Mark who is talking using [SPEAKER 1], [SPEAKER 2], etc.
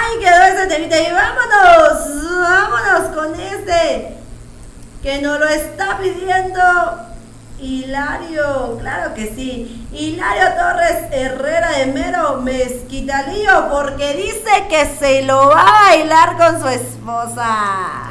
[SPEAKER 1] Ahí quedó ese temita y vámonos con este que nos lo está pidiendo Hilario, claro que sí, Hilario Torres Herrera de Mero Mezquitalío, porque dice que se lo va a bailar con su esposa.